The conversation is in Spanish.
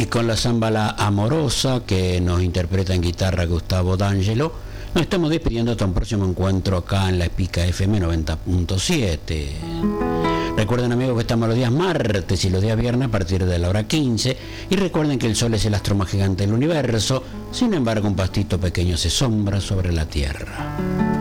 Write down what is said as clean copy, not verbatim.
Y con la zambala Amorosa que nos interpreta en guitarra Gustavo D'Angelo, nos estamos despidiendo hasta un próximo encuentro acá en la Espica FM 90.7. Recuerden, amigos, que estamos los días martes y los días viernes a partir de la hora 15. Y recuerden que el Sol es el astro más gigante del universo. Sin embargo, un pastito pequeño se sombra sobre la Tierra.